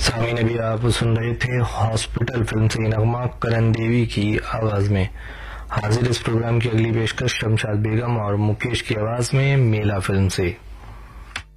सामीन अभी आप सुन रहे थे हॉस्पिटल फिल्म से नगमा करण देवी की आवाज में। हाजिर इस प्रोग्राम की अगली पेशकश शमशाद बेगम और मुकेश की आवाज में मेला फिल्म से।